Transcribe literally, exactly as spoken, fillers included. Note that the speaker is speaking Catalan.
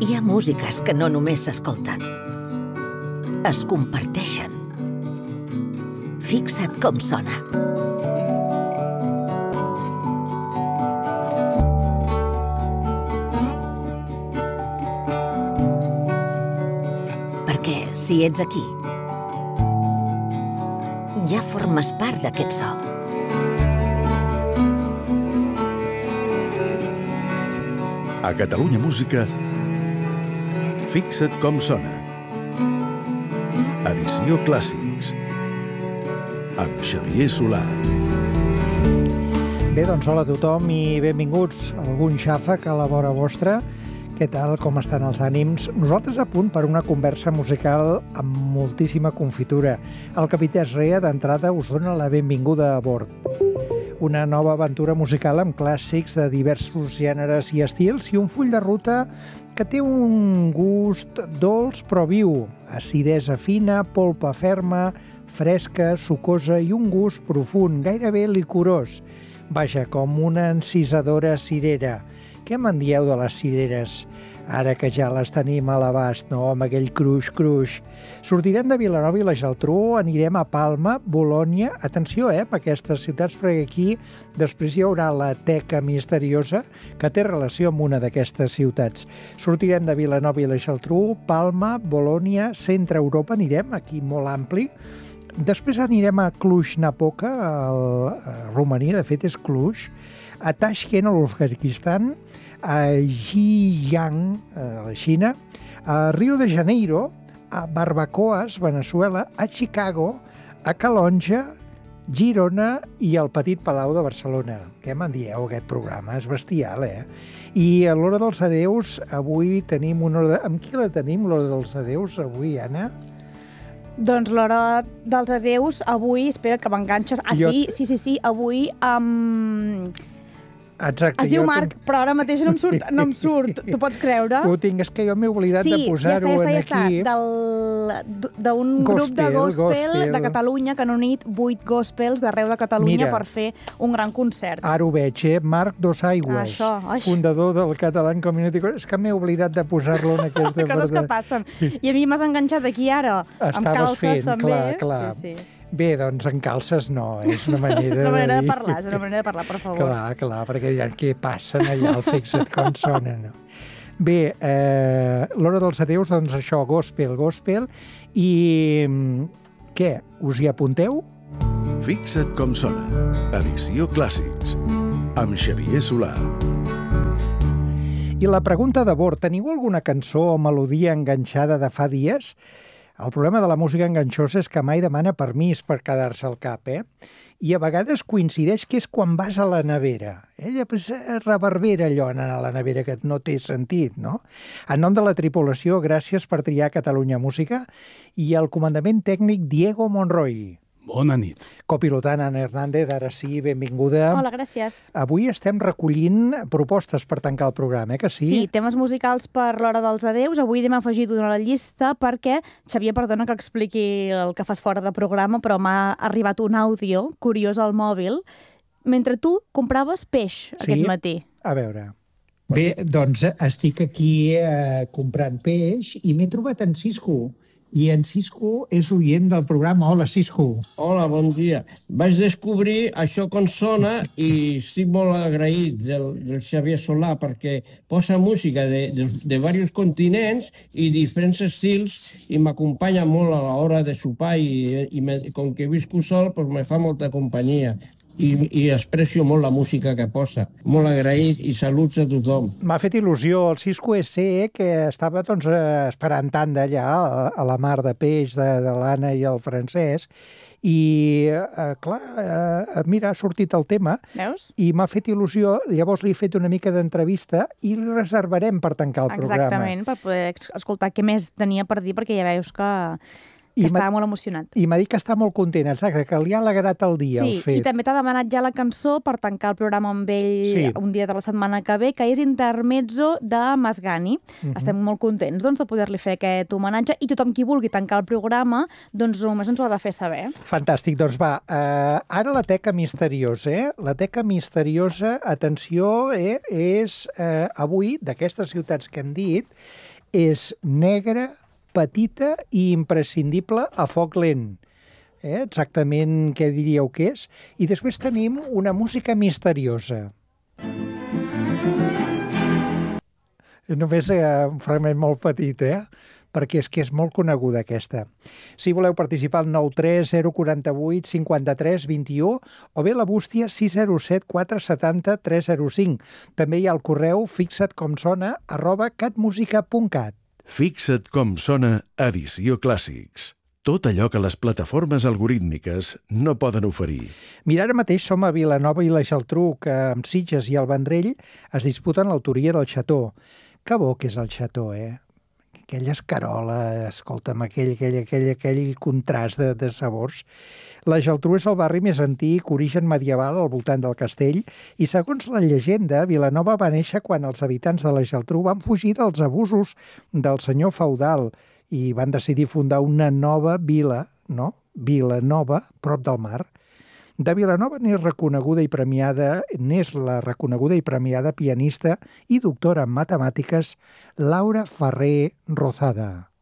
Hi ha músiques que no només s'escolten, es comparteixen. Fixa't com sona. Perquè si ets aquí, ja formes part d'aquest so. A Catalunya Música, fixa't com sona. Edició Clàssics, amb Xavier Solà. Bé, doncs hola a tothom i benvinguts a algun xàfec a la vora vostra. Què tal, com estan els ànims? Nosaltres a punt per una conversa musical amb moltíssima confitura. El Capità Esrea d'entrada us dona la benvinguda a bord. Una nova aventura musical amb clàssics de diversos gèneres i estils i un full de ruta que té un gust dolç però viu, acidesa fina, polpa ferma, fresca, sucosa i un gust profund, gairebé licorós. Vaja, com una encisadora cirera. Què me'n dieu de les cireres? Ara que ja les tenim a l'abast, no? Amb aquell cruix-cruix. Sortirem de Vilanova i la Geltrú, anirem a Palma, Bolònia. Atenció, eh, amb aquestes ciutats, perquè aquí després hi haurà la teca misteriosa que té relació amb una d'aquestes ciutats. Sortirem de Vilanova i la Geltrú, Palma, Bolònia, centre Europa, anirem aquí molt ampli. Després anirem a Cluj-Napoca, a Romania, de fet és Cluj, a Tashkent, a l'Uzbekistan, a Zhejiang, a la Xina, a Rio de Janeiro, a Barbacoas, Veneçuela, a Chicago, a Calonja, Girona i al Petit Palau de Barcelona. Què me'n dieu, aquest programa? És bestial, eh? I a l'hora dels adeus, avui tenim una hora... De... Amb qui la tenim, l'hora dels adeus, avui, Anna? Doncs l'hora dels adeus, avui, espera que m'enganxes. Ah, Jo... sí, sí, sí, sí, avui amb... Um... Exacte. Es diu jo Marc, ten... però ara mateix no em surt, no em surt. Tu pots creure? Ho tinc, és que jo m'he oblidat sí, de posar-ho ja està, ja aquí. està, ja està. D'un grup de gospel, gospel de Catalunya que han unit vuit gospels d'arreu de Catalunya. Mira, per fer un gran concert. Ara ho veig, eh? Marc Dosaigües, Això, fundador del Catalan Community. És que m'he oblidat de posar-lo en aquesta... Coses que passen. I a mi m'has enganxat aquí ara, Estaves amb calces fent, també. Clar, clar. Sí, sí. Bé, doncs en calces no, és una manera de És una manera de, de parlar, és una manera de parlar, per favor. Clar, clar, perquè diran què passen allà al fixa't com sona, no? Bé, eh, l'hora dels adeus, doncs això, gospel, gospel, i què, us hi apunteu? Fixa't com sona. Edició Clàssics, amb Xavier Solà. I la pregunta de bord, teniu alguna cançó o melodia enganxada de fa dies? El problema de la música enganxosa és que mai demana permís per quedar-se al cap, eh? I a vegades coincideix que és quan vas a la nevera. Ella pues, reverbera allò en la nevera que no té sentit, no? En nom de la tripulació, gràcies per triar Catalunya Música i el comandament tècnic Diego Monroy. Bona nit. Copilotant Anna Hernández, ara sí, benvinguda. Hola, gràcies. Avui estem recollint propostes per tancar el programa, eh, que sí? Sí, temes musicals per l'hora dels adeus. Avui n'hem afegit una a la llista perquè, Xavier, perdona que expliqui el que fas fora de programa, però m'ha arribat un àudio curiós al mòbil mentre tu compraves peix aquest sí? matí. A veure... Bé, doncs estic aquí eh, comprant peix i m'he trobat en Cisco. I en Cisco és oient del programa. Hola, Cisco. Hola, bon dia. Vaig descobrir això com sona i estic molt agraït del, del Xavier Solà perquè posa música de, de, de diversos continents i diferents estils i m'acompanya molt a l'hora de sopar i, i me, com que visco sol, doncs me fa molta companyia. I, i aprecio molt la música que posa. Molt agraït i saluts a tothom. M'ha fet il·lusió el Cisco S E que estava doncs, esperant tant d'allà a la mar de peix de, de l'Anna i el Francesc i, eh, clar, eh, mira, ha sortit el tema. Veus? I m'ha fet il·lusió, llavors li he fet una mica d'entrevista i li reservarem per tancar el Exactament, programa. per poder escoltar què més tenia per dir, perquè ja veus que que I estava molt emocionat. I m'ha dit que està molt content, exacte, que li ha alegrat el dia, sí, el fet. I també t'ha demanat ja la cançó per tancar el programa amb ell sí. un dia de la setmana que ve, que és Intermezzo de Masgani. Uh -huh. Estem molt contents doncs, de poder-li fer aquest homenatge i tothom qui vulgui tancar el programa doncs només ens ho ha de fer saber. Fantàstic, doncs va, eh, ara la teca misteriosa, eh? La teca misteriosa, atenció, eh, és eh, avui, d'aquestes ciutats que hem dit, és negra, petita i imprescindible a foc lent. Eh? Exactament què diríeu que és? I després tenim una música misteriosa. Només eh, un fragment molt petit, eh? Perquè és que és molt coneguda aquesta. Si voleu participar al nou tres zero quatre vuit cinquanta-tres vint-i-u o bé la bústia sis zero set quatre set zero tres zero cinc. També hi ha el correu fixatcomsona arroba catmusica punt cat. Fixa't com sona Edició Clàssics. Tot allò que les plataformes algorítmiques no poden oferir. Mira, ara mateix som a Vilanova i la Geltrú, que amb Sitges i el Vendrell es disputen l'autoria del Xató. Que bo que és el Xató, eh? Aquella escarola, escolta'm, aquell, aquell, aquell, aquell contrast de, de sabors. La Geltrú és el barri més antic, origen medieval al voltant del castell, i segons la llegenda, Vilanova va néixer quan els habitants de la Geltrú van fugir dels abusos del senyor feudal i van decidir fundar una nova vila, no? Vilanova, prop del mar. De Vilanova n'és reconeguda i premiada, n'és la reconeguda i premiada pianista i doctora en matemàtiques Laura Ferrer Rozada.